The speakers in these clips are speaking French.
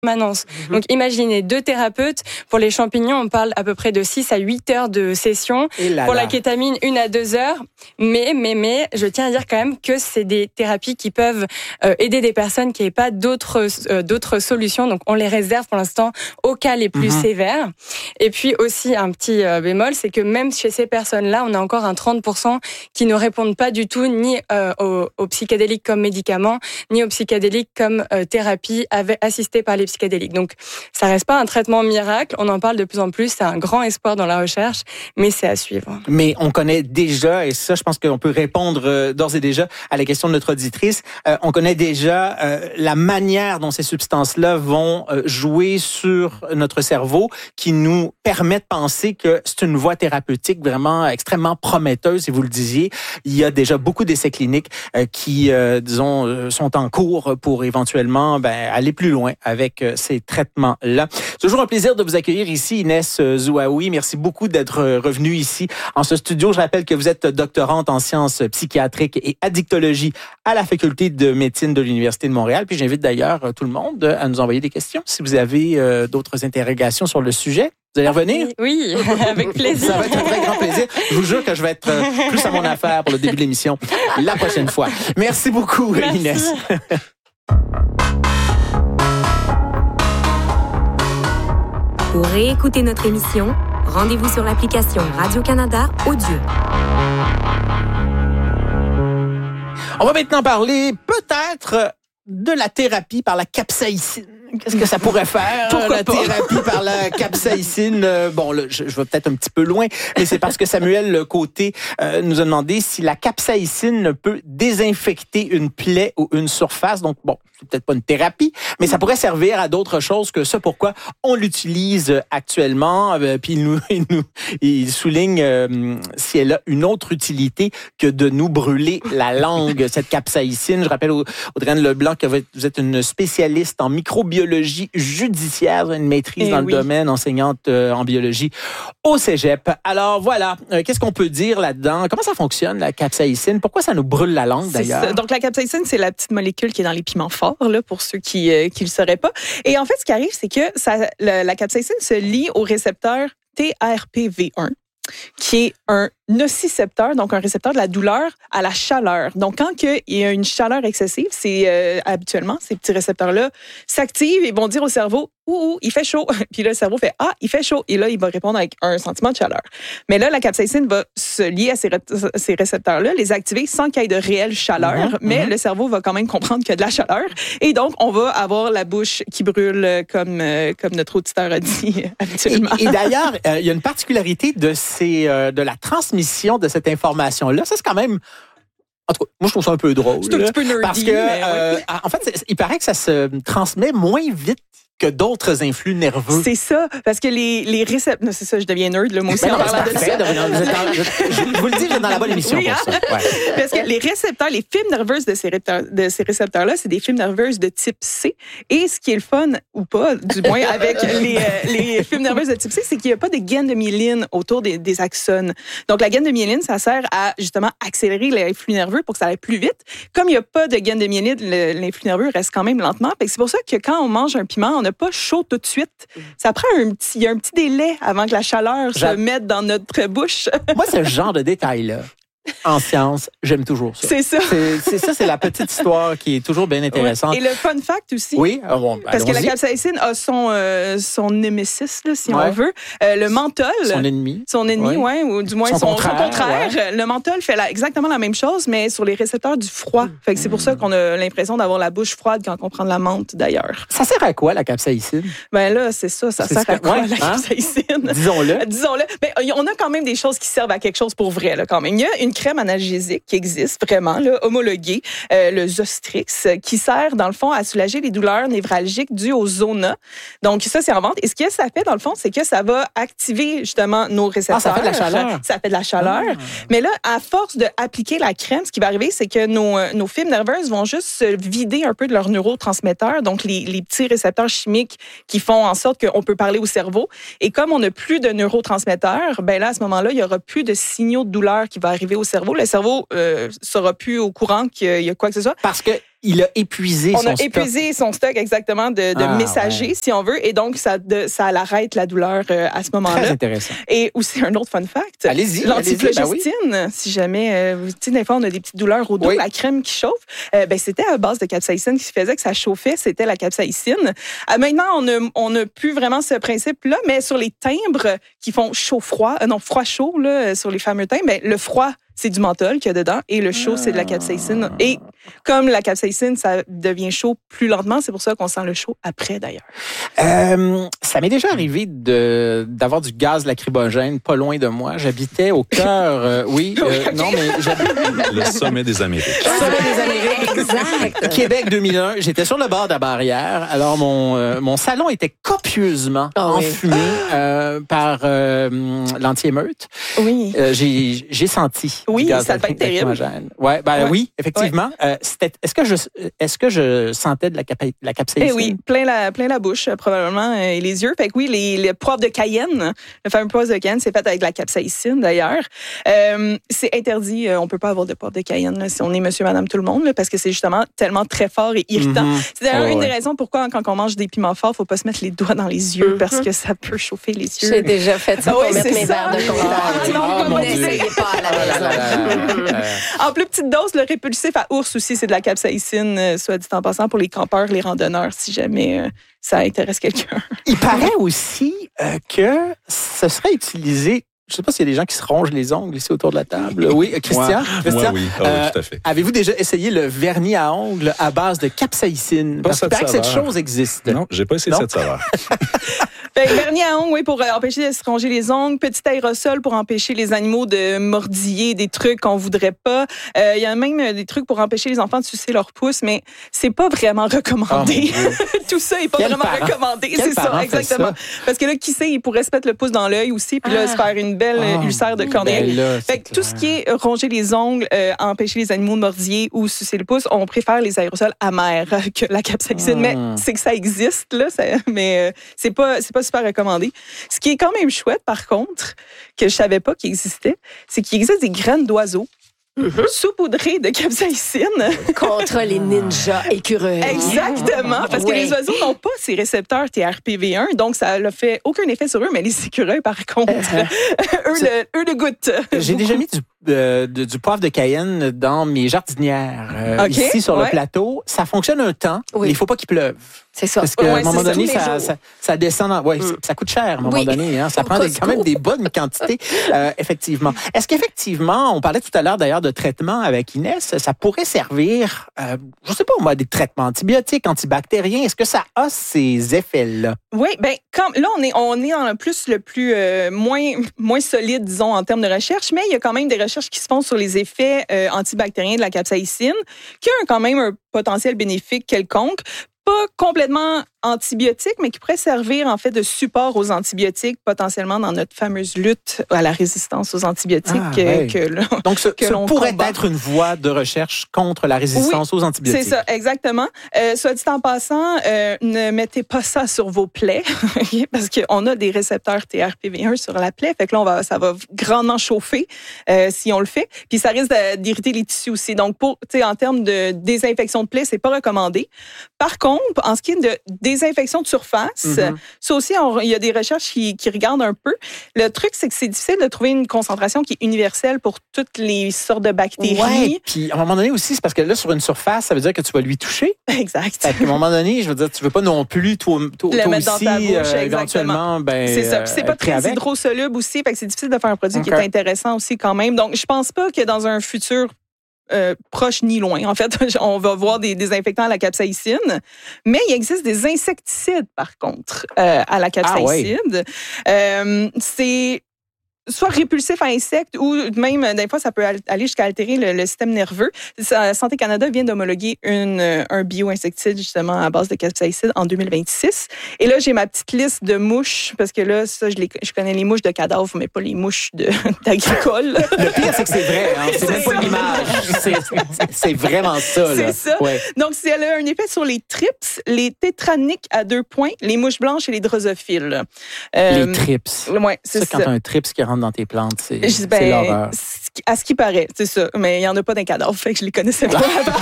permanence. Donc imaginez 2 thérapeutes. Pour les champignons, on parle à peu près de 6 à 8 heures de session. Pour la kétamine, 1 à 2 heures. Mais, je tiens à dire quand même que c'est des thérapies qui peuvent aider des personnes qui n'avaient pas d'autres solutions. Donc on les réserve pour l'instant aux cas les plus sévères. Et puis aussi un petit bémol, c'est que même chez ces personnes-là, on a encore un 30% qui ne répondent pas du tout ni aux psychédéliques comme médicaments, ni aux psychédéliques comme thérapie assistée par les psychédéliques. Donc, ça reste pas un traitement miracle. On en parle de plus en plus. C'est un grand espoir dans la recherche, mais c'est à suivre. Mais on connaît déjà, et ça, je pense qu'on peut répondre d'ores et déjà à la question de notre auditrice, on connaît déjà la manière dont ces substances-là vont jouer sur notre cerveau qui nous permet de penser que c'est une voie thérapeutique vraiment extrêmement prometteuse, et vous le disiez, il y a déjà beaucoup d'essais cliniques qui, sont en cours pour éventuellement aller plus loin avec ces traitements-là. Toujours un plaisir de vous accueillir ici, Inès Zouaoui. Merci beaucoup d'être revenue ici en ce studio. Je rappelle que vous êtes doctorante en sciences psychiatriques et addictologie à la Faculté de médecine de l'Université de Montréal. Puis j'invite d'ailleurs tout le monde à nous envoyer des questions si vous avez d'autres interrogations sur le sujet. Vous allez revenir? Oui, avec plaisir. Ça va être un très grand plaisir. Je vous jure que je vais être plus à mon affaire pour le début de l'émission la prochaine fois. Merci beaucoup, Inès. Pour réécouter notre émission, rendez-vous sur l'application Radio-Canada Audio. On va maintenant parler peut-être de la thérapie par la capsaïcine. Qu'est-ce que ça pourrait faire, thérapie par la capsaïcine? Je vais peut-être un petit peu loin, mais c'est parce que Samuel Côté nous a demandé si la capsaïcine peut désinfecter une plaie ou une surface. Donc, c'est peut-être pas une thérapie, mais ça pourrait servir à d'autres choses que ça. Pourquoi on l'utilise actuellement? Puis il souligne si elle a une autre utilité que de nous brûler la langue, cette capsaïcine. Je rappelle, Audrey-Anne Leblanc, que vous êtes une spécialiste en microbiologie judiciaire, une maîtrise dans le domaine, enseignante en biologie au Cégep. Alors voilà, qu'est-ce qu'on peut dire là-dedans? Comment ça fonctionne, la capsaïcine? Pourquoi ça nous brûle la langue, d'ailleurs? Donc la capsaïcine, c'est la petite molécule qui est dans les piments forts, là, pour ceux qui le sauraient pas. Et en fait, ce qui arrive, c'est que la capsaïcine se lie au récepteur TRPV1, qui est un nocicepteur, donc un récepteur de la douleur à la chaleur. Donc, quand il y a une chaleur excessive, habituellement, ces petits récepteurs-là s'activent et vont dire au cerveau « Ouh, il fait chaud ». Puis là, le cerveau fait « Ah, il fait chaud ». Et là, il va répondre avec un sentiment de chaleur. Mais là, la capsaïcine va se lier à ces récepteurs-là, les activer sans qu'il y ait de réelle chaleur, mais le cerveau va quand même comprendre qu'il y a de la chaleur. Et donc, on va avoir la bouche qui brûle, comme notre auditeur a dit habituellement. Et d'ailleurs, il y a une particularité de la transmission de cette information-là. Ça, c'est quand même... En tout cas, moi, je trouve ça un peu drôle. C'est un petit peu nerdy. Parce que, en fait, il paraît que ça se transmet moins vite que d'autres influx nerveux. C'est ça, parce que les récepteurs... Non, c'est ça, je deviens nerd, là, moi aussi, en parlant de ça. Je vous le dis, vous êtes dans la bonne émission pour ça. Ouais. Parce que les récepteurs, les fibres nerveuses de ces récepteurs-là, c'est des fibres nerveuses de type C. Et ce qui est le fun, ou pas, du moins, avec les fibres nerveuses de type C, c'est qu'il n'y a pas de gaine de myéline autour des axones. Donc, la gaine de myéline, ça sert à, justement, accélérer l'influx nerveux pour que ça aille plus vite. Comme il n'y a pas de gaine de myéline, l'influx nerveux reste quand même lentement. C'est pour ça que quand on mange un piment, on n'a pas chaud tout de suite. Ça prend un petit délai avant que la chaleur se mette dans notre bouche. Moi, ce genre de détails-là, en science, j'aime toujours ça. C'est ça. C'est la petite histoire qui est toujours bien intéressante. Oui. Et le fun fact aussi. Oui. Parce que la capsaïcine a son némésis, là, si on veut. Le menthol. Son ennemi. Son ennemi, oui. Ou du moins son contraire. Ouais. Le menthol fait exactement la même chose, mais sur les récepteurs du froid. Fait que c'est pour ça qu'on a l'impression d'avoir la bouche froide quand on prend de la menthe, d'ailleurs. Ça sert à quoi, la capsaïcine? Là, c'est ça. Ça sert à quoi, la capsaïcine? Disons-le. On a quand même des choses qui servent à quelque chose pour vrai, là, quand même. Il y a une crème analgésique qui existe vraiment, là, homologuée, le Zostrix, qui sert, dans le fond, à soulager les douleurs névralgiques dues au zona. Donc, ça, c'est en vente. Et ce que ça fait, dans le fond, c'est que ça va activer, justement, nos récepteurs. Ça fait de la chaleur. Ça fait de la chaleur. Mais là, à force d'appliquer la crème, ce qui va arriver, c'est que nos fibres nerveuses vont juste se vider un peu de leurs neurotransmetteurs, donc les petits récepteurs chimiques qui font en sorte qu'on peut parler au cerveau. Et comme on n'a plus de neurotransmetteurs, là, à ce moment-là, il n'y aura plus de signaux de douleur qui vont arriver au cerveau. Le cerveau sera plus au courant qu'il y a quoi que ce soit. Parce que il a épuisé son stock. On a épuisé son stock exactement de messagers, si on veut, et donc ça l'arrête la douleur à ce moment-là. Très intéressant. Et aussi un autre fun fact. Allez-y. L'antiflogestine, si jamais, tu sais, des fois on a des petites douleurs au dos, la crème qui chauffe, c'était à base de capsaïcine qui faisait que ça chauffait, c'était la capsaïcine. Maintenant, on n'a plus vraiment ce principe-là, mais sur les timbres qui font froid-chaud, sur les fameux timbres, le froid, c'est du menthol qu'il y a dedans et le chaud, c'est de la capsaïcine. Et comme la capsaïcine, ça devient chaud plus lentement, c'est pour ça qu'on sent le chaud après, d'ailleurs. Ça m'est déjà arrivé d'avoir du gaz lacrymogène pas loin de moi. J'habitais au cœur, le sommet des Amériques. Sommet des Amériques. Exact. Québec 2001. J'étais sur le bord de la barrière. Alors, mon salon était copieusement enfumé par l'anti-émeute. Oui. J'ai senti du gaz ça peut être terrible. Oui, effectivement. Est-ce que je sentais de la capsaïcine? Oui, plein la bouche, probablement, et les yeux. Fait que oui, les poivres de Cayenne, le fameux poivre de Cayenne, c'est fait avec de la capsaïcine, d'ailleurs. C'est interdit, on peut pas avoir de poivre de Cayenne là, si on est monsieur, madame, tout le monde, là, parce que c'est justement tellement très fort et irritant. C'est d'ailleurs une des raisons pourquoi, quand on mange des piments forts, faut pas se mettre les doigts dans les yeux, parce que ça peut chauffer les yeux. J'ai déjà fait ça pour mettre mes verres de contact. N'essayez pas à la maison. En plus petite dose, le répulsif à ours aussi, c'est de la capsaïcine, soit dit en passant, pour les campeurs, les randonneurs, si jamais ça intéresse quelqu'un. Il paraît aussi que ce serait utilisé. Je ne sais pas s'il y a des gens qui se rongent les ongles ici autour de la table. Oui, Christian? Moi, oui. Tout à fait. Avez-vous déjà essayé le vernis à ongles à base de capsaïcine? Parce qu'il paraît que cette chose existe. Non, j'ai pas essayé cette saveur. Vernis à ongles, pour empêcher de se ronger les ongles. Petit aérosol pour empêcher les animaux de mordiller des trucs qu'on voudrait pas. Il y a même des trucs pour empêcher les enfants de sucer leur pouce, mais c'est pas vraiment recommandé. Tout ça est pas vraiment recommandé. C'est ça, exactement. Ça? Parce que là, qui sait, il pourrait se mettre le pouce dans l'œil aussi, puis là, se faire une belle ulcère de cornéal. Fait que tout ce qui est ronger les ongles, empêcher les animaux de mordiller ou sucer le pouce, on préfère les aérosols amers que la capsaïcine. Mais c'est que ça existe, là, mais c'est pas super recommandé. Ce qui est quand même chouette, par contre, que je savais pas qu'il existait, c'est qu'il existe des graines d'oiseaux saupoudrées de capsaïcine. Contre les ninjas écureuils. Exactement, parce que les oiseaux n'ont pas ces récepteurs TRPV1, donc ça ne fait aucun effet sur eux, mais les écureuils, par contre, eux le goûtent. J'ai déjà mis du poivre de Cayenne dans mes jardinières ici sur le plateau. Ça fonctionne un temps, mais il ne faut pas qu'il pleuve. C'est ça. Parce qu'à un moment donné, ça descend. Ça coûte cher à un moment donné. Hein. Ça prend quand même des bonnes quantités, effectivement. Est-ce qu'effectivement, on parlait tout à l'heure d'ailleurs de traitement avec Inès, ça pourrait servir, je ne sais pas moi, des traitements antibiotiques, antibactériens. Est-ce que ça a ces effets-là? Oui, bien, là, on est dans le plus moins solide, disons, en termes de recherche, mais il y a quand même des recherches qui se font sur les effets antibactériens de la capsaïcine, qui ont quand même un potentiel bénéfique quelconque. Pas complètement antibiotiques, mais qui pourrait servir en fait de support aux antibiotiques, potentiellement dans notre fameuse lutte à la résistance aux antibiotiques. Donc, ça pourrait être une voie de recherche contre la résistance aux antibiotiques. C'est ça, exactement. Soit dit en passant, ne mettez pas ça sur vos plaies, parce qu'on a des récepteurs TRPV1 sur la plaie, fait que là, ça va grandement chauffer si on le fait, puis ça risque d'irriter les tissus aussi. Donc, en termes de désinfection de plaie, c'est pas recommandé. Par contre, en ce qui est de désinfection de surface, ça aussi, il y a des recherches qui regardent un peu. Le truc, c'est que c'est difficile de trouver une concentration qui est universelle pour toutes les sortes de bactéries. Oui, puis à un moment donné aussi, c'est parce que là, sur une surface, ça veut dire que tu vas lui toucher. Exact. À un moment donné, je veux dire, tu veux pas non plus, toi le mettre dans ta bouche, éventuellement, c'est ça. Puis c'est pas très hydrosoluble aussi, fait que c'est difficile de faire un produit qui est intéressant aussi quand même. Donc, je pense pas que dans un futur proche ni loin. En fait, on va voir des désinfectants à la capsaïcine, mais il existe des insecticides, par contre, à la capsaïcine. C'est soit répulsif à insectes ou même, des fois, ça peut aller jusqu'à altérer le système nerveux. Santé Canada vient d'homologuer un bio-insecticide, justement, à base de capsaïcide en 2026. Et là, j'ai ma petite liste de mouches, parce que là, ça, je connais les mouches de cadavres, mais pas les mouches d'agricole. Le pire, c'est que c'est vrai. Hein? C'est même pas une image. C'est vraiment ça. C'est ça. Ouais. Donc, si elle a un effet sur les trips, les tétraniques à 2 points, les mouches blanches et les drosophiles. Les trips. Ouais, c'est ça. Quand tu as un trips qui rentre dans tes plantes, c'est l'horreur. À ce qui paraît, c'est ça. Mais il n'y en a pas d'un cadavre, fait que je les connaissais pas avant.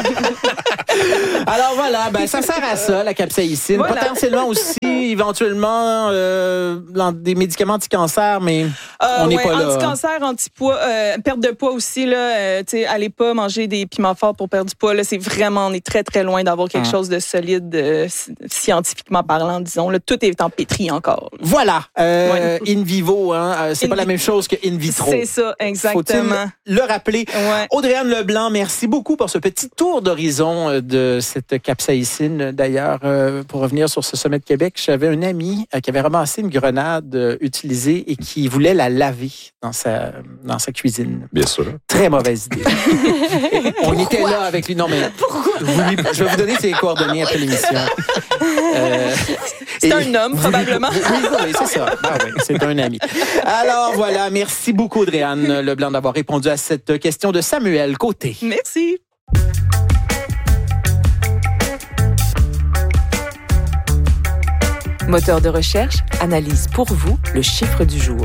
Alors voilà, ça sert à ça, la capsaïcine. Voilà. Potentiellement aussi, éventuellement, dans des médicaments anti-cancer, mais on n'est pas là. Anti-cancer, anti-poids, perte de poids aussi, là. Allez pas manger des piments forts pour perdre du poids. Là, on est très, très loin d'avoir quelque chose de solide, scientifiquement parlant, disons. Là, tout est en pétri encore. Là. Voilà. In vivo, c'est pas la même chose que in vitro. C'est ça, exactement. Faut-il le rappeler? Ouais. Audrey-Anne Leblanc, merci beaucoup pour ce petit tour d'horizon de cette capsaïcine. D'ailleurs, pour revenir sur ce sommet de Québec, j'avais un ami qui avait ramassé une grenade utilisée et qui voulait la laver dans sa cuisine. Bien sûr. Très mauvaise idée. On était là avec lui. Non, mais je vais vous donner ses coordonnées après l'émission. C'est un homme, probablement. Oui, c'est ça. Oui, c'est un ami. Alors voilà, merci beaucoup Audrey-Anne Leblanc d'avoir répondu à cette question de Samuel Côté. Merci. Moteur de recherche analyse pour vous le chiffre du jour.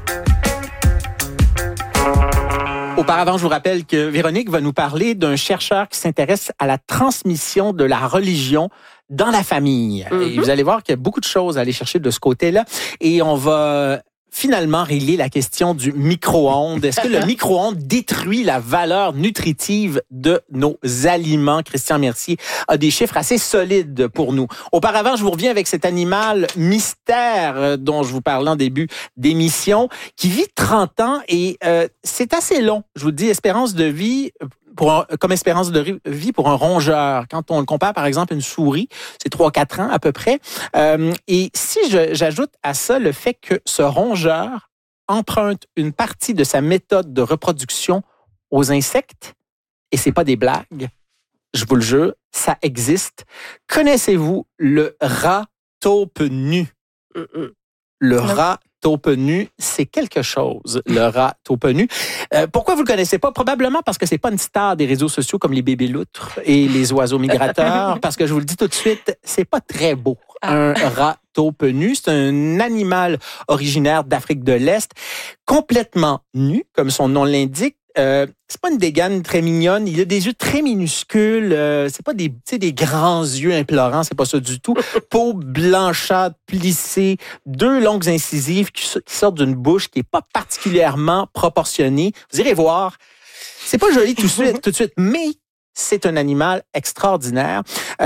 Auparavant, je vous rappelle que Véronique va nous parler d'un chercheur qui s'intéresse à la transmission de la religion dans la famille. Et vous allez voir qu'il y a beaucoup de choses à aller chercher de ce côté-là. Et on va finalement régler la question du micro-ondes. Est-ce que le micro-ondes détruit la valeur nutritive de nos aliments? Christian Mercier a des chiffres assez solides pour nous. Auparavant, je vous reviens avec cet animal mystère dont je vous parlais en début d'émission, qui vit 30 ans et c'est assez long. Je vous dis, espérance de vie... comme espérance de vie pour un rongeur. Quand on le compare, par exemple, à une souris, c'est 3-4 ans à peu près. Et si j'ajoute à ça le fait que ce rongeur emprunte une partie de sa méthode de reproduction aux insectes, et c'est pas des blagues, je vous le jure, ça existe. Connaissez-vous le rat taupe nu? Le rat taupe nu, c'est quelque chose, le rat taupe nu. Pourquoi vous le connaissez pas? Probablement parce que c'est pas une star des réseaux sociaux comme les bébés loutres et les oiseaux migrateurs, parce que je vous le dis tout de suite, c'est pas très beau. Un rat taupe nu, c'est un animal originaire d'Afrique de l'Est, complètement nu, comme son nom l'indique. C'est pas une dégaine très mignonne. Il a des yeux très minuscules. C'est pas des grands yeux implorants. C'est pas ça du tout. Peau blanchâtre, plissée, 2 longues incisives qui sortent d'une bouche qui est pas particulièrement proportionnée. Vous irez voir. C'est pas joli tout de suite, mais c'est un animal extraordinaire.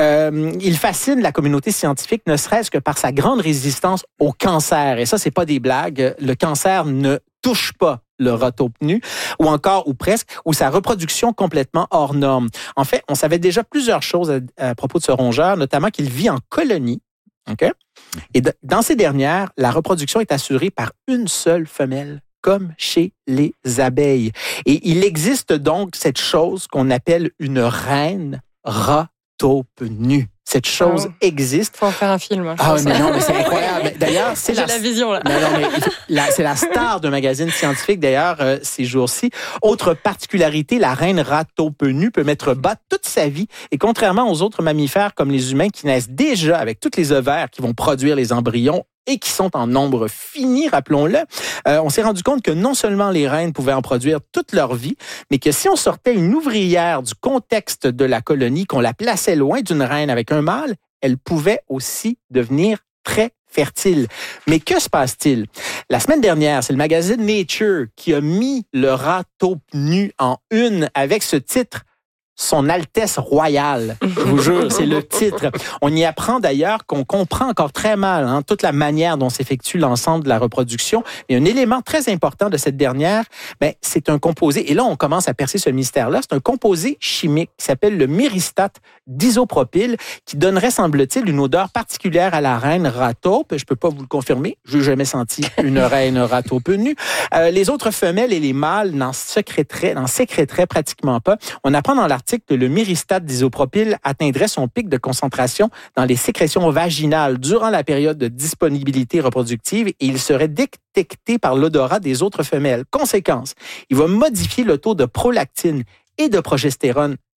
Il fascine la communauté scientifique, ne serait-ce que par sa grande résistance au cancer. Et ça, c'est pas des blagues. Le cancer ne touche pas le rat taupe nu, ou presque, ou sa reproduction complètement hors norme. En fait, on savait déjà plusieurs choses à propos de ce rongeur, notamment qu'il vit en colonie. Okay? Et dans ces dernières, la reproduction est assurée par une seule femelle, comme chez les abeilles. Et il existe donc cette chose qu'on appelle une reine rat taupe nu. Cette chose existe. Faut en faire un film. Mais non, mais c'est incroyable. D'ailleurs, c'est la vision là. C'est la star d'un magazine scientifique d'ailleurs ces jours-ci. Autre particularité, la reine rat taupe nu peut mettre bas toute sa vie et contrairement aux autres mammifères comme les humains qui naissent déjà avec tous les ovaires qui vont produire les embryons et qui sont en nombre fini, rappelons-le, on s'est rendu compte que non seulement les reines pouvaient en produire toute leur vie, mais que si on sortait une ouvrière du contexte de la colonie, qu'on la plaçait loin d'une reine avec un mâle, elle pouvait aussi devenir très fertile. Mais que se passe-t-il? La semaine dernière, c'est le magazine Nature qui a mis le rat taupe nu en une avec ce titre « Son Altesse royale ». Je vous jure, c'est le titre. On y apprend d'ailleurs qu'on comprend encore très mal toute la manière dont s'effectue l'ensemble de la reproduction. Et un élément très important de cette dernière, c'est un composé, et là on commence à percer ce mystère-là, c'est un composé chimique qui s'appelle le myristate d'isopropyl, qui donnerait, semble-t-il, une odeur particulière à la reine rat taupe. Je peux pas vous le confirmer, je n'ai jamais senti une reine rat taupe nue. Les autres femelles et les mâles n'en sécréteraient pratiquement pas. On apprend dans l'article que le myristate d'isopropyl atteindrait son pic de concentration dans les sécrétions vaginales durant la période de disponibilité reproductive et il serait détecté par l'odorat des autres femelles. Conséquence, il va modifier le taux de prolactine et de progestérone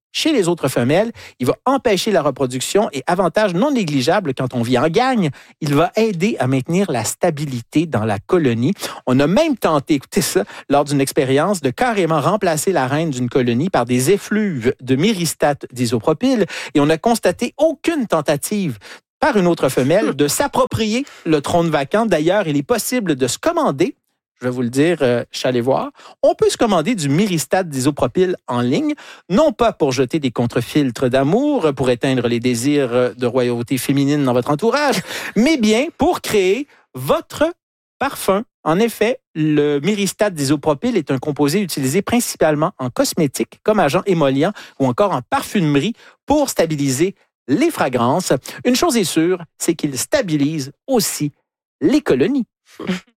chez les autres femelles, il va empêcher la reproduction et avantage non négligeable quand on vit en gagne, il va aider à maintenir la stabilité dans la colonie. On a même tenté, écoutez ça, lors d'une expérience de carrément remplacer la reine d'une colonie par des effluves de myristate d'isopropyl et on a constaté aucune tentative par une autre femelle de s'approprier le trône vacant. D'ailleurs, il est possible de se commander, je vais vous le dire, je suis allé voir, on peut se commander du myristate d'isopropyl en ligne, non pas pour jeter des contre-filtres d'amour, pour éteindre les désirs de royauté féminine dans votre entourage, mais bien pour créer votre parfum. En effet, le myristate d'isopropyl est un composé utilisé principalement en cosmétique, comme agent émollient ou encore en parfumerie pour stabiliser les fragrances. Une chose est sûre, c'est qu'il stabilise aussi les colonies.